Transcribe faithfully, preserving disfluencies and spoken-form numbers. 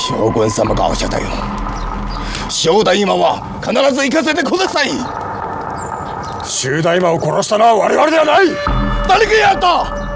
将軍様がおっしゃったよ。正大今は必ず行かせてください。 周大馬を殺したのは我々ではない。 誰がやった？